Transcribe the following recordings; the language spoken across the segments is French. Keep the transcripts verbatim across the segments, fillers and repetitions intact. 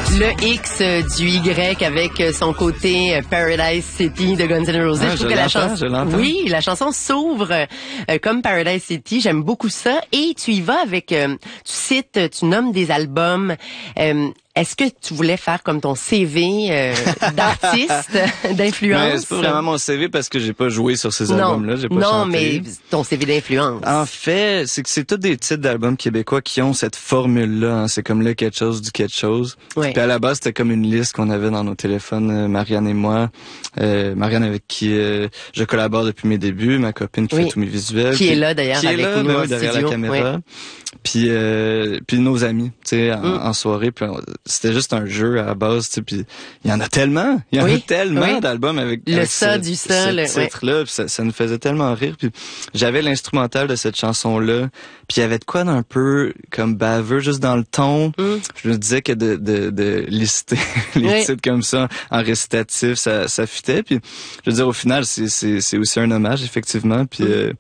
Le X du Y avec son côté Paradise City de Guns N' Roses. Ah, je trouve je que la l'entends, chanson, je l'entends. oui, la chanson s'ouvre euh, comme Paradise City. J'aime beaucoup ça. Et tu y vas avec, euh, tu cites, tu nommes des albums. Euh, Est-ce que tu voulais faire comme ton C V euh, d'artiste, d'influence? Mais c'est pas vraiment mon C V parce que j'ai pas joué sur ces albums-là, j'ai pas non, chanté. mais ton C V d'influence. En fait, c'est que c'est tous des titres d'albums québécois qui ont cette formule-là. Hein. C'est comme le quelque chose du quelque chose. Ouais. Puis à la base, c'était comme une liste qu'on avait dans nos téléphones, euh, Marianne et moi. Euh, Marianne avec qui euh, je collabore depuis mes débuts, ma copine qui oui. fait tous mes visuels. Qui puis, est là d'ailleurs qui avec est là, nous ben en oui, derrière studio. la caméra. Oui. Puis euh, puis nos amis, tu sais, en, Mm. en soirée. Puis on- c'était juste un jeu à la base, tu sais. Puis il y en a tellement, il y en Oui, a tellement oui. d'albums avec, Le avec ça ce, du ça, le- ce titre-là. Puis ça, ça nous faisait tellement rire. Puis j'avais l'instrumental de cette chanson-là. Puis il y avait de quoi d'un peu comme baveux, juste dans le ton. Mm. Je me disais que de de, de lister les Oui. titres comme ça en récitatif, ça ça fitait. Puis je veux dire, au final, c'est c'est c'est aussi un hommage effectivement. Puis Mm. euh,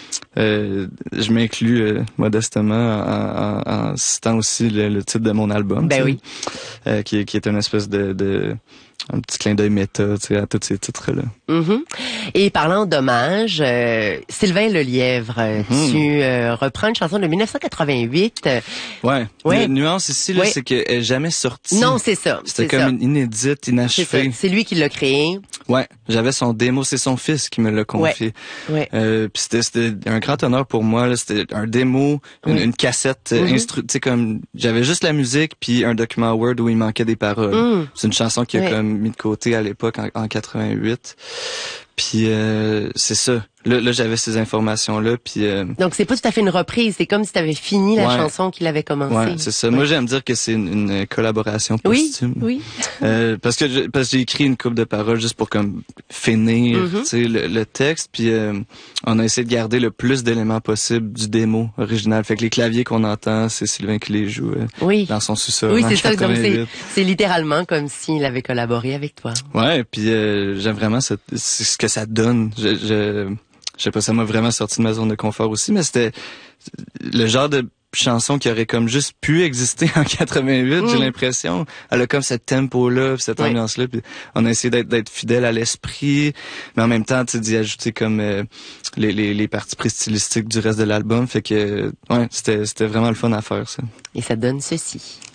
Euh, je m'inclus euh, modestement en, en, en citant aussi le, le titre de mon album, Ben tu sais, oui. euh, qui, qui est une espèce de, de un petit clin d'œil méta, tu sais, à tous ces titres-là. Mm-hmm. Et parlant d'hommage, euh, Sylvain Lelièvre, euh, Mm-hmm. tu euh, reprends une chanson de dix-neuf cent quatre-vingt-huit. Euh, Ouais. Ouais. La nuance ici, là, Ouais. c'est qu'elle est jamais sortie. non, c'est ça. C'était c'est comme ça. une inédite, C'est ça. inachevée. C'est lui qui l'a créé. Ouais. J'avais son démo, c'est son fils qui me l'a confié. Ouais. Euh, puis c'était c'était un grand honneur pour moi là, c'était un démo, une, Oui. une cassette euh, Mhm. instru, tu sais comme j'avais juste la musique puis un document Word où il manquait des paroles. Mm. C'est une chanson qui a Oui. comme mis de côté à l'époque en, en quatre-vingt-huit. Puis euh, c'est ça. Là, là j'avais ces informations là puis euh, Donc c'est pas tout à fait une reprise, c'est comme si tu avais fini la Ouais. chanson qu'il avait commencé. ouais, c'est ça. Moi j'aime dire que c'est une, une collaboration Oui, posthume. oui. Euh, parce que je- parce que j'ai écrit une couple de paroles juste pour comme finir Mhm. tu sais le, le texte puis euh, on a essayé de garder le plus d'éléments possible du démo original. Fait que les claviers qu'on entend, c'est Sylvain qui les joue euh, Oui. dans son sous-sol. Oui, en c'est ça. Donc c'est, quatre-vingt-huit. c'est littéralement comme s'il avait collaboré avec toi. Ouais, puis euh, j'aime vraiment cette, c'est ce que ça donne. Je, je, je sais pas, ça m'a vraiment sorti de ma zone de confort aussi, mais c'était le genre de chanson qui aurait comme juste pu exister en quatre-vingt-huit, Mm. j'ai l'impression. Elle a comme cette tempo-là, puis cette Oui. ambiance-là, puis on a essayé d'être, d'être fidèle à l'esprit, mais en même temps, tu sais, d'y ajouter comme euh, les, les, les parties pré-stylistiques du reste de l'album, fait que, ouais, c'était, c'était vraiment le fun à faire, ça. Et ça donne ceci.